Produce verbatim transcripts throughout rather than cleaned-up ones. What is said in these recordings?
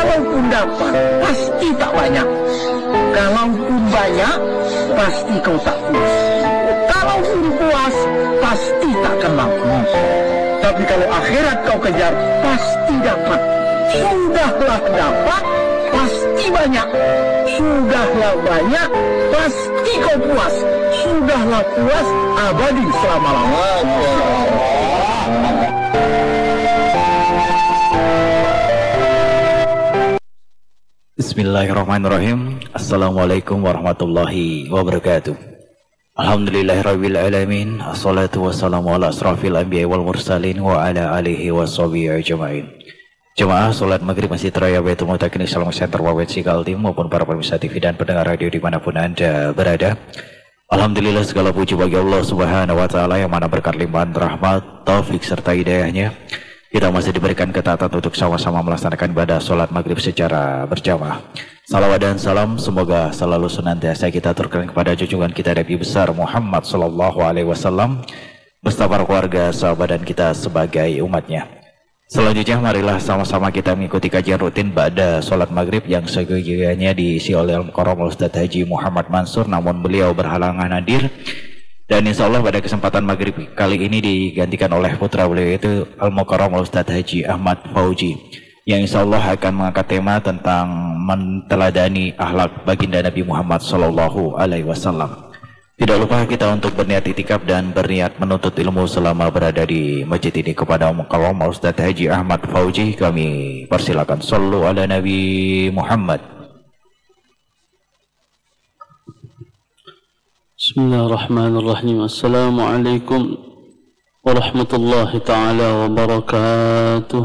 Kalaupun dapat, pasti tak banyak. Kalaupun banyak, pasti kau tak puas. Kalaupun puas, pasti takkan mampu. Tapi kalau akhirat kau kejar, pasti dapat. Sudahlah dapat, pasti banyak. Sudahlah banyak, pasti kau puas. Sudahlah puas, abadi selama-lamanya. Bismillahirrahmanirrahim. Assalamualaikum warahmatullahi wabarakatuh. Alhamdulillahirabbil alamin. Assalatu wassalamu ala asrafil anbiya'i wal mursalin wa ala alihi washabihi ajmain. Jemaah salat maghrib Masjid Raya Baitul Muttaqin Islamic Center Wawensi Kaltim maupun para pemirsa T V dan pendengar radio dimanapun Anda berada. Alhamdulillah segala puji bagi Allah Subhanahu wa taala yang mana berkat limpahan rahmat, taufik serta hidayahnya kita masih diberikan ketaatan untuk sama-sama melaksanakan ibadah sholat maghrib secara berjamaah. Salawat dan salam semoga selalu senantiasa kita aturkan kepada junjungan kita Nabi besar Muhammad Sallallahu Alaihi Wasallam beserta para keluarga, sahabat dan kita sebagai umatnya. Selanjutnya marilah sama-sama kita mengikuti kajian rutin ba'da sholat maghrib yang seyogyanya diisi oleh Al-Mukarram Ustadz Haji Muhammad Mansur, namun beliau berhalangan hadir. Dan insya Allah pada kesempatan maghrib kali ini digantikan oleh putra beliau yaitu Al-Mukarram Ustadz Haji Ahmad Fauji, yang insya Allah akan mengangkat tema tentang menteladani akhlak baginda Nabi Muhammad Sallallahu Alaihi Wasallam. Tidak lupa kita untuk berniat itikaf dan berniat menuntut ilmu selama berada di masjid ini. Kepada Al-Mukarram Ustadz Haji Ahmad Fauji kami persilakan. Sallu ala Nabi Muhammad. Bismillahirrahmanirrahim. Assalamualaikum warahmatullahi ta'ala wabarakatuh.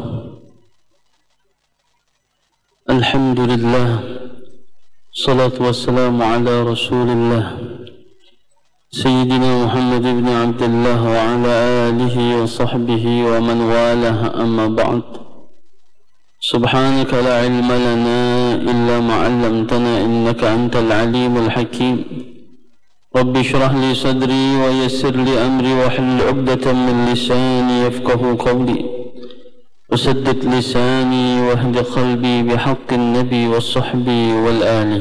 Alhamdulillah, salatu wassalamu ala rasulillah Sayyidina Muhammad ibn Abdullah wa ala alihi wa sahbihi wa man walah, amma ba'd. Subhanaka la ilma lana illa ma'allamtana innaka antal alimul hakim. Rabbi syrah li sadri wa yassir li amri wa hlul 'uqdatam min lisani yafqahu qawli wasaddid lisani wahdi qalbi bihaqqin nabi was-sahbi wal ali.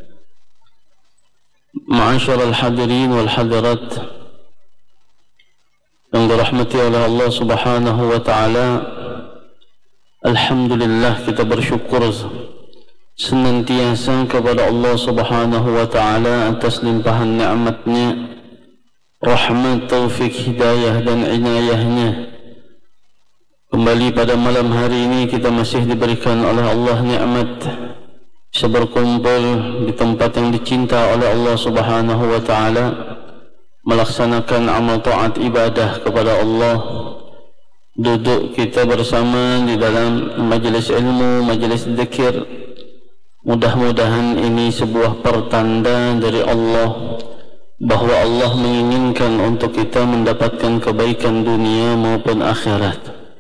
Ma'asyiral hadirin wal hadirat yang dirahmati oleh Allah Subhanahu wa taala, alhamdulillah kita bersyukur senantiasa kepada Allah Subhanahu wa taala atas limpahan nikmatnya, rahmat, taufik, hidayah dan inayahnya. Kembali pada malam hari ini kita masih diberikan oleh Allah nikmat bisa berkumpul di tempat yang dicinta oleh Allah Subhanahu wa taala, melaksanakan amal taat ibadah kepada Allah. Duduk kita bersama di dalam majelis ilmu, majelis zikir. Mudah-mudahan ini sebuah pertanda dari Allah bahwa Allah menginginkan untuk kita mendapatkan kebaikan dunia maupun akhirat.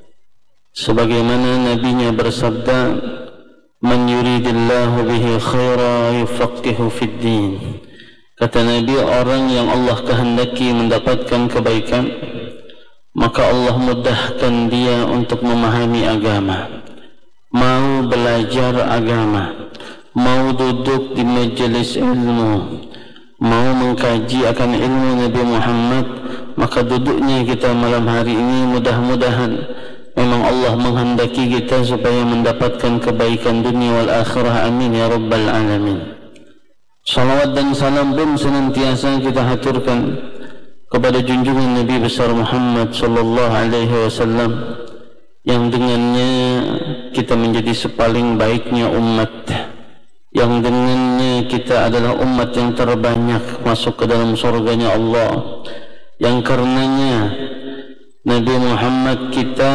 Sebagaimana Nabi-Nya bersabda, "Man yuridillahu bihi khaira yufaqihu fid din." Kata Nabi, orang yang Allah kehendaki mendapatkan kebaikan, maka Allah mudahkan dia untuk memahami agama, mau belajar agama, mau duduk di majelis ilmu, mau mengkaji akan ilmu Nabi Muhammad. Maka duduknya kita malam hari ini mudah-mudahan memang Allah menghendaki kita supaya mendapatkan kebaikan dunia wal akhirah. Amin ya rabbal alamin. Salawat dan salam pun senantiasa kita haturkan kepada junjungan Nabi besar Muhammad sallallahu alaihi wasallam, yang dengannya kita menjadi sepaling baiknya umat, yang dengannya kita adalah umat yang terbanyak masuk ke dalam surganya Allah, yang karenanya Nabi Muhammad kita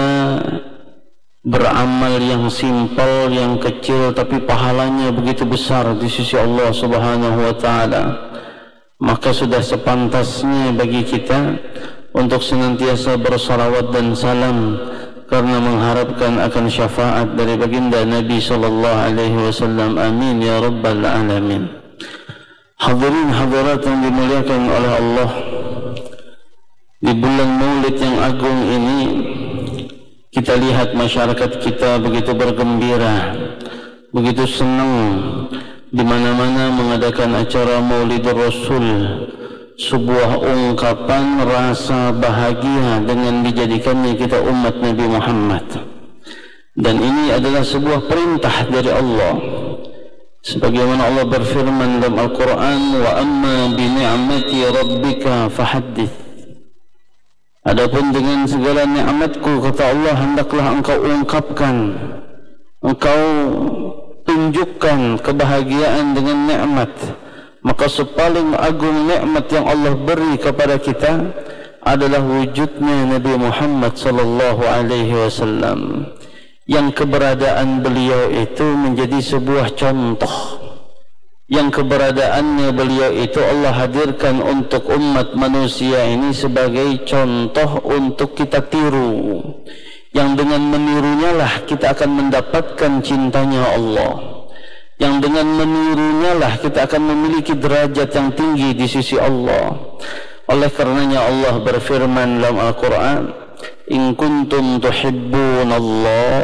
beramal yang simpel, yang kecil, tapi pahalanya begitu besar di sisi Allah Subhanahu wa taala. Maka sudah sepantasnya bagi kita untuk senantiasa bersalawat dan salam karena mengharapkan akan syafaat dari baginda Nabi sallallahu alaihi wasallam. Amin ya rabbal alamin. Hadirin hadirat yang dimuliakan oleh Allah, di bulan Maulid yang agung ini kita lihat masyarakat kita begitu bergembira begitu senang di mana-mana mengadakan acara Maulidur Rasul, sebuah ungkapan rasa bahagia dengan dijadikannya kita umat Nabi Muhammad. Dan ini adalah sebuah perintah dari Allah, sebagaimana Allah berfirman dalam Al-Quran, wa amma bi ni'mati rabbika fahaddits. Adapun dengan segala nikmatku, kata Allah, hendaklah engkau ungkapkan, engkau tunjukkan kebahagiaan dengan nikmat. Maka sepaling agung nikmat yang Allah beri kepada kita adalah wujudnya Nabi Muhammad sallallahu alaihi wasallam, yang keberadaan beliau itu menjadi sebuah contoh, yang keberadaannya beliau itu Allah hadirkan untuk umat manusia ini sebagai contoh untuk kita tiru, yang dengan menirunya lah kita akan mendapatkan cintanya Allah, yang dengan menirunya lah kita akan memiliki derajat yang tinggi di sisi Allah. Oleh karenanya Allah berfirman dalam Al-Quran, in kuntum tuhibbunallah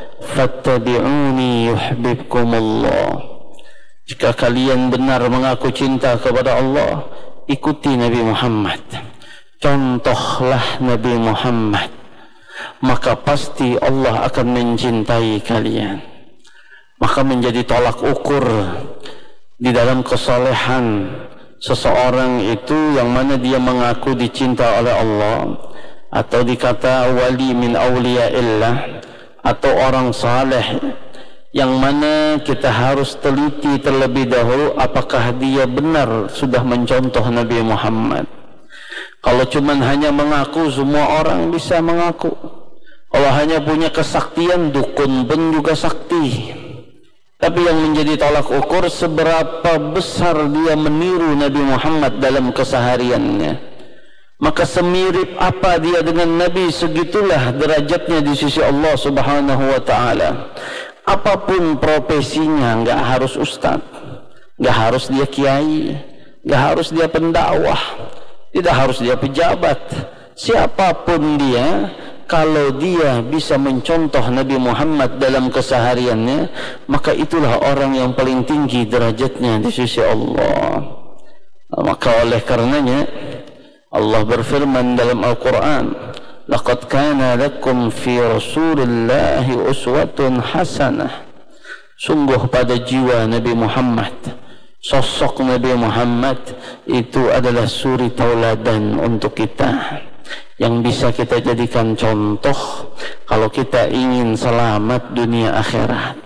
fattabi'uni yuhibbukumullah. Jika kalian benar mengaku cinta kepada Allah, ikuti Nabi Muhammad, contohlah Nabi Muhammad, maka pasti Allah akan mencintai kalian. Maka menjadi tolak ukur di dalam kesalehan seseorang itu yang mana dia mengaku dicinta oleh Allah, atau dikata wali min awliyaillah, atau orang saleh, yang mana kita harus teliti terlebih dahulu apakah dia benar sudah mencontoh Nabi Muhammad. Kalau cuma hanya mengaku, semua orang bisa mengaku. Kalau hanya punya kesaktian, dukun pun juga sakti. Tapi yang menjadi tolak ukur seberapa besar dia meniru Nabi Muhammad dalam kesehariannya. Maka semirip apa dia dengan Nabi, segitulah derajatnya di sisi Allah Subhanahu wa ta'ala. Apapun profesinya, enggak harus ustaz, enggak harus dia kiai, enggak harus dia pendakwah, tidak harus dia pejabat. Siapapun dia, kalau dia bisa mencontoh Nabi Muhammad dalam kesehariannya, maka itulah orang yang paling tinggi derajatnya di sisi Allah. Maka oleh karenanya Allah berfirman dalam Al-Quran, laqad kana lakum fi rasulillahi uswatun hasanah. Sungguh pada jiwa Nabi Muhammad, sosok Nabi Muhammad itu adalah suri tauladan untuk kita, yang bisa kita jadikan contoh kalau kita ingin selamat dunia akhirat.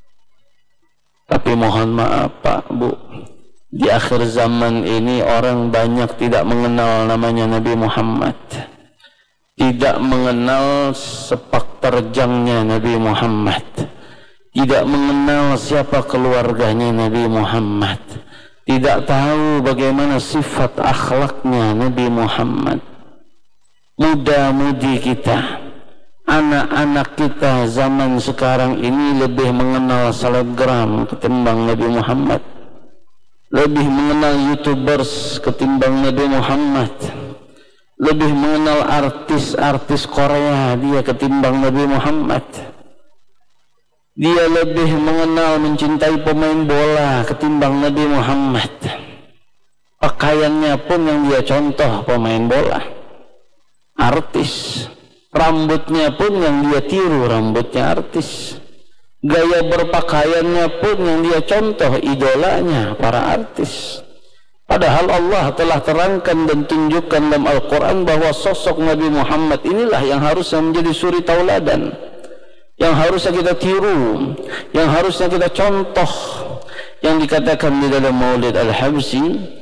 Tapi mohon maaf Pak, Bu, di akhir zaman ini orang banyak tidak mengenal namanya Nabi Muhammad, tidak mengenal sepak terjangnya Nabi Muhammad, tidak mengenal siapa keluarganya Nabi Muhammad, tidak tahu bagaimana sifat akhlaknya Nabi Muhammad. Muda-mudi kita, anak-anak kita zaman sekarang ini lebih mengenal selebgram ketimbang Nabi Muhammad, lebih mengenal YouTubers ketimbang Nabi Muhammad, lebih mengenal artis-artis Korea dia ketimbang Nabi Muhammad. Dia lebih mengenal mencintai pemain bola ketimbang Nabi Muhammad. Pakaiannya pun yang dia contoh pemain bola, artis. Rambutnya pun yang dia tiru, rambutnya artis. Gaya berpakaiannya pun yang dia contoh, idolanya para artis. Padahal Allah telah terangkan dan tunjukkan dalam Al-Quran bahwa sosok Nabi Muhammad inilah yang harusnya menjadi suri tauladan, yang harusnya kita tiru, yang harusnya kita contoh. Yang dikatakan di dalam Maulid Al-Habsyi,